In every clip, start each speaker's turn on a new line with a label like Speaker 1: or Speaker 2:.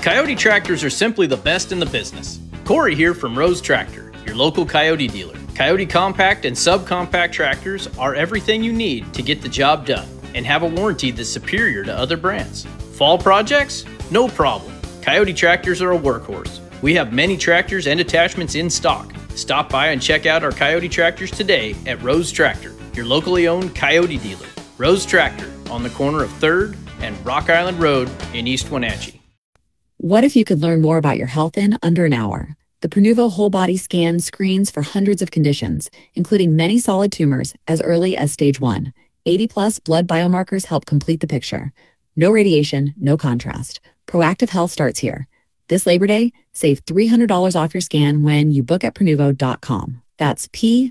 Speaker 1: Coyote tractors are simply the best in the business. Corey here from Rose Tractor, your local Coyote dealer. Coyote compact and subcompact tractors are everything you need to get the job done and have a warranty that's superior to other brands. Fall projects? No problem. Coyote tractors are a workhorse. We have many tractors and attachments in stock. Stop by and check out our Coyote tractors today at Rose Tractor, your locally owned Coyote dealer. Rose Tractor on the corner of 3rd and Rock Island Road in East Wenatchee.
Speaker 2: What if you could learn more about your health in under an hour? The Prenuvo Whole Body Scan screens for hundreds of conditions, including many solid tumors as early as stage 1. 80-plus blood biomarkers help complete the picture. No radiation, no contrast. Proactive health starts here. This Labor Day, save $300 off your scan when you book at Prenuvo.com. That's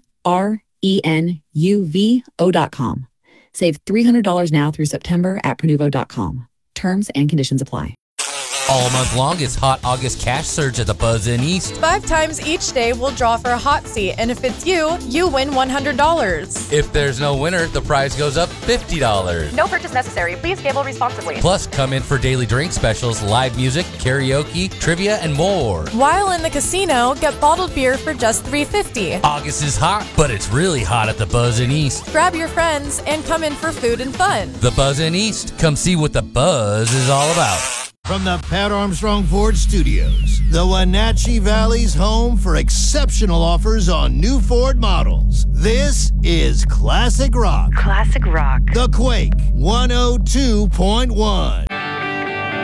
Speaker 2: Prenuvo.com. Save $300 now through September at Prenuvo.com. Terms and conditions apply.
Speaker 3: All month long, it's Hot August Cash Surge at the Buzz Inn East.
Speaker 4: 5 times each day, we'll draw for a hot seat, and if it's you, you win $100.
Speaker 3: If there's no winner, the prize goes up $50.
Speaker 5: No purchase necessary. Please gamble responsibly.
Speaker 3: Plus, come in for daily drink specials, live music, karaoke, trivia, and more.
Speaker 4: While in the casino, get bottled beer for just $3.50.
Speaker 3: August is hot, but it's really hot at the Buzz Inn East.
Speaker 4: Grab your friends and come in for food and fun.
Speaker 3: The Buzz Inn East. Come see what the buzz is all about.
Speaker 6: From the Pat Armstrong Ford Studios, the Wenatchee Valley's home for exceptional offers on new Ford models. This is Classic Rock.
Speaker 5: Classic Rock.
Speaker 6: The Quake 102.1.